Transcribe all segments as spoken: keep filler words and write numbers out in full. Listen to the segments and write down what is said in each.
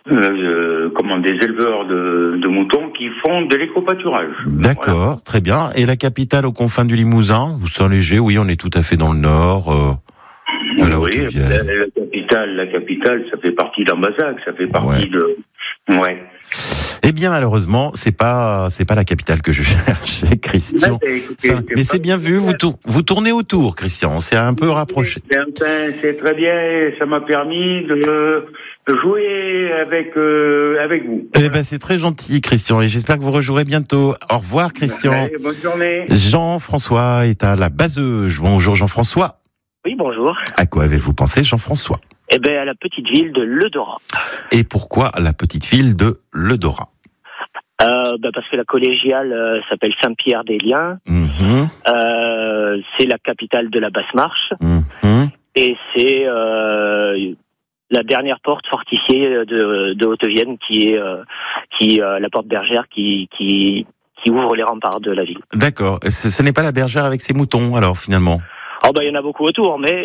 euh, comment, des éleveurs de, de moutons qui font de l'éco-pâturage. D'accord, voilà. Très bien. Et la capitale aux confins du Limousin, Saint-Léger, oui, on est tout à fait dans le nord. Euh... Oui, la, la capitale, la capitale, ça fait partie d'Ambazac, ça fait partie ouais. de. Ouais. Eh bien, malheureusement, c'est pas, c'est pas la capitale que je cherchais, Christian. Ouais, écoutez, ça, c'est mais c'est bien vu, vous, tour, vous tournez autour, Christian. On s'est un peu rapproché. C'est, c'est, c'est très bien. Ça m'a permis de jouer avec euh, avec vous. Eh voilà. ben, c'est très gentil, Christian, et j'espère que vous rejouerez bientôt. Au revoir, Christian. Allez, bonne journée. Jean-François est à la Bazeuge. Bonjour, Jean-François. Oui, bonjour. À quoi avez-vous pensé, Jean-François ? Eh bien, à la petite ville de Ledora. Et pourquoi la petite ville de Ledora ? euh, bah Parce que la collégiale euh, s'appelle Saint-Pierre-des-Liens. Mmh. Euh, c'est la capitale de la Basse-Marche. Mmh. Et c'est euh, la dernière porte fortifiée de, de Haute-Vienne qui est euh, qui, euh, la porte bergère qui, qui, qui ouvre les remparts de la ville. D'accord. Ce, ce n'est pas la bergère avec ses moutons, alors, finalement ? Oh bah il y en a beaucoup autour, mais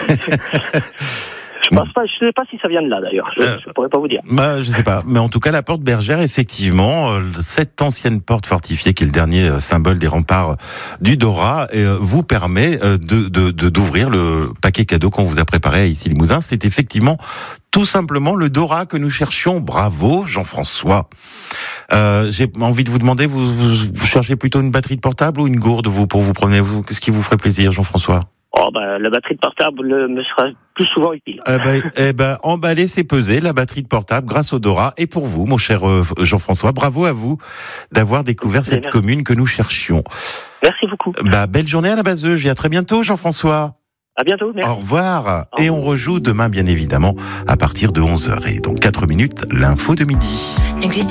je pense pas, je sais pas si ça vient de là d'ailleurs. Je, euh, je pourrais pas vous dire. Bah je sais pas, mais en tout cas la porte bergère, effectivement, euh, cette ancienne porte fortifiée qui est le dernier euh, symbole des remparts du Dora, euh, vous permet euh, de, de, de d'ouvrir le paquet cadeau qu'on vous a préparé à Issy Limousin. C'est effectivement tout simplement le Dora que nous cherchions. Bravo, Jean-François. Euh, j'ai envie de vous demander, vous, vous, vous cherchez plutôt une batterie de portable ou une gourde vous pour vous promener vous, qu'est-ce qui vous ferait plaisir, Jean-François ? Oh ben, la batterie de portable me sera plus souvent utile. Eh ben, eh ben, emballer, c'est peser. La batterie de portable, grâce au Dora, et pour vous, mon cher euh, Jean-François, bravo à vous d'avoir découvert cette Merci. commune que nous cherchions. Merci beaucoup. Bah, belle journée à la Bazeuge et à très bientôt, Jean-François. À bientôt, merci. Au revoir. Et on rejoue demain, bien évidemment, à partir de onze heures. Et dans quatre minutes, l'info de midi.